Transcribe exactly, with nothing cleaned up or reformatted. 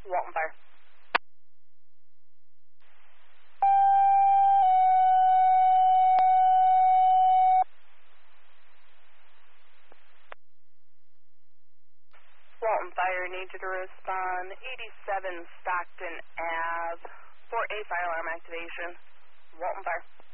Walton Fire. Walton Fire, need you to respond. eighty-seven Stockton Ave for a fire alarm activation. Walton Fire.